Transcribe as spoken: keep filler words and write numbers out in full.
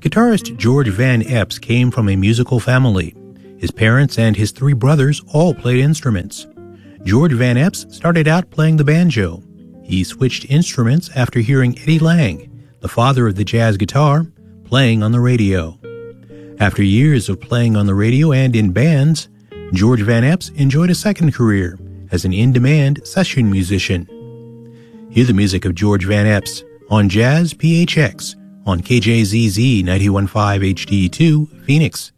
Guitarist George Van Eps came from a musical family. His parents and his three brothers all played instruments. George Van Eps started out playing the banjo. He switched instruments after hearing Eddie Lang, the father of the jazz guitar, playing on the radio. After years of playing on the radio and in bands, George Van Eps enjoyed a second career as an in-demand session musician. Hear the music of George Van Eps on Jazz P H X on K J Z Z ninety-one point five H D two, Phoenix.